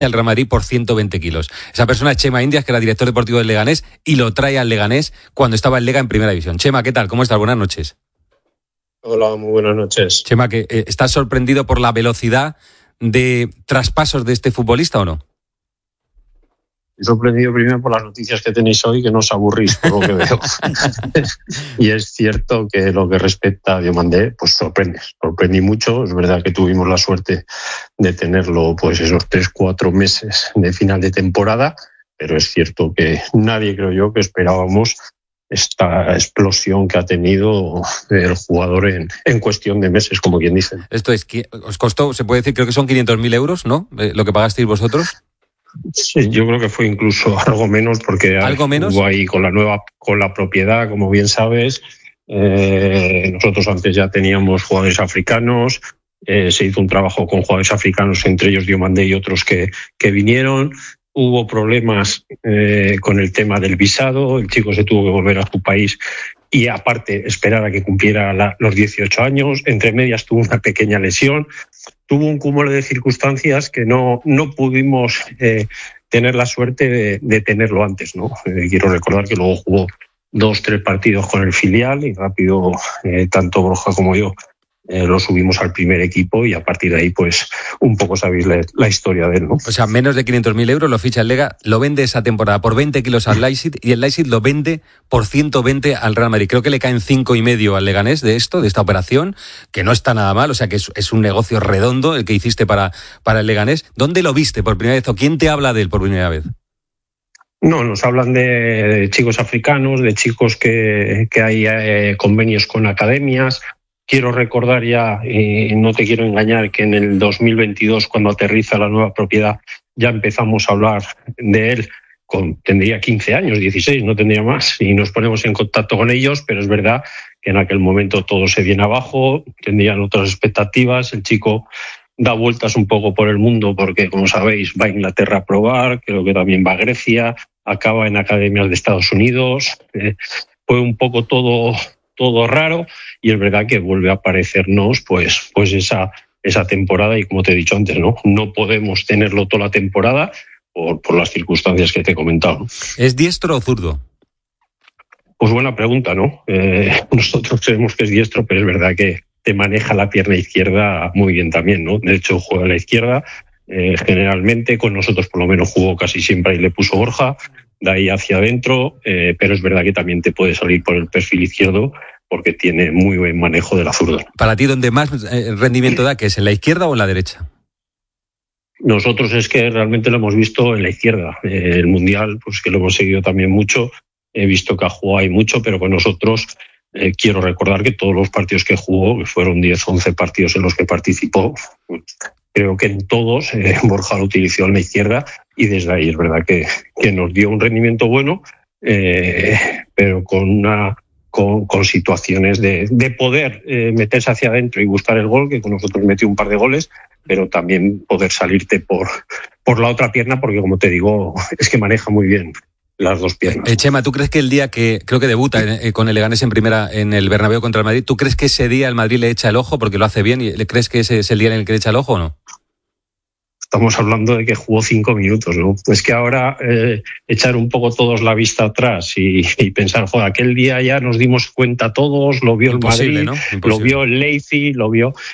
al Real Madrid por 120 kilos. Esa persona es Chema Indias, que era director deportivo del Leganés, y lo trae al Leganés cuando estaba el Lega en Primera División. Chema, ¿qué tal? ¿Cómo estás? Buenas noches. Hola, muy buenas noches. Chema, ¿estás sorprendido por la velocidad de traspasos de este futbolista o no? Estoy sorprendido primero por las noticias que tenéis hoy, que no os aburrís por lo que veo. Y es cierto que lo que respecta a Diomandé, pues sorprendí mucho. Es verdad que tuvimos la suerte de tenerlo pues esos 3-4 meses de final de temporada, pero es cierto que nadie, creo yo, que esperábamos esta explosión que ha tenido el jugador en cuestión de meses, como quien dice. Esto es, os costó, se puede decir, creo que son 500.000 euros, ¿no? Lo que pagasteis vosotros. Sí, yo creo que fue incluso algo menos, porque ¿Algo menos? Hubo ahí con la propiedad, como bien sabes. Nosotros antes ya teníamos jugadores africanos, se hizo un trabajo con jugadores africanos, entre ellos Diomandé y otros que vinieron. Hubo problemas con el tema del visado, el chico se tuvo que volver a su país y aparte esperar a que cumpliera los 18 años. Entre medias tuvo una pequeña lesión. Tuvo un cúmulo de circunstancias que no pudimos tener la suerte de tenerlo antes, ¿no? Quiero recordar que luego jugó 2-3 partidos con el filial y rápido tanto Borja como yo lo subimos al primer equipo y a partir de ahí pues un poco sabéis la historia de él, ¿no? O sea, menos de 500.000 euros lo ficha el Lega, lo vende esa temporada por 20 kilos al Leipzig y el Leipzig lo vende por 120 al Real Madrid. Creo que le caen 5,5 al Leganés de esta operación, que no está nada mal, o sea que es un negocio redondo el que hiciste para el Leganés. ¿Dónde lo viste por primera vez o quién te habla de él por primera vez? No, nos hablan de chicos africanos, de chicos que hay convenios con academias. Quiero recordar ya, y no te quiero engañar, que en el 2022, cuando aterriza la nueva propiedad, ya empezamos a hablar de él. Tendría 15 años, 16, no tendría más, y nos ponemos en contacto con ellos, pero es verdad que en aquel momento todo se viene abajo, tendrían otras expectativas. El chico da vueltas un poco por el mundo porque, como sabéis, va a Inglaterra a probar, creo que también va a Grecia, acaba en academias de Estados Unidos. Fue un poco todo raro y es verdad que vuelve a aparecernos pues esa temporada y, como te he dicho antes, no podemos tenerlo toda la temporada por las circunstancias que te he comentado. ¿Es diestro o zurdo? Pues buena pregunta, ¿no? Nosotros creemos que es diestro, pero es verdad que te maneja la pierna izquierda muy bien también, ¿no? De hecho, juega a la izquierda, generalmente, con nosotros por lo menos jugó casi siempre y le puso Borja, de ahí hacia adentro, pero es verdad que también te puede salir por el perfil izquierdo porque tiene muy buen manejo de la zurda. Para ti, ¿dónde más rendimiento da? ¿Que es en la izquierda o en la derecha? Nosotros es que realmente lo hemos visto en la izquierda. El Mundial, pues que lo hemos seguido también mucho, he visto que ha jugado ahí mucho, pero con nosotros quiero recordar que todos los partidos que jugó, que fueron 10, 11 partidos en los que participó, creo que en todos Borja lo utilizó en la izquierda y desde ahí es verdad que nos dio un rendimiento bueno, pero con situaciones de poder meterse hacia adentro y buscar el gol, que con nosotros metió un par de goles, pero también poder salirte por la otra pierna, porque como te digo, es que maneja muy bien las dos piernas. Chema, ¿tú crees que el día que creo que debuta con el Leganés en primera en el Bernabéu contra el Madrid, ¿tú crees que ese día el Madrid le echa el ojo porque lo hace bien y crees que ese es el día en el que le echa el ojo o no? Estamos hablando de que jugó 5 minutos, ¿no? Pues que ahora echar un poco todos la vista atrás y pensar, joder, aquel día ya nos dimos cuenta todos, lo vio el Madrid, ¿no? Lo vio el Leipzig, lo vio...